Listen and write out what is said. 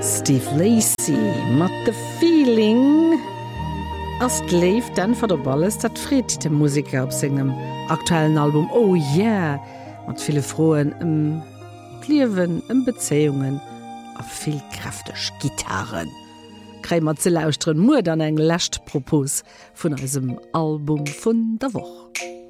Steve Lacy mat The Feeling ass leef dann vor der Balles dat Fred dem Musiker op segem aktuellen Album Oh yeah mat viele frohen Kliwen, Bezeungen a viel kräftig Gitarren. Krämer ze lausren Mu an eng Lächt Propos vun eisem Album vun der Woche.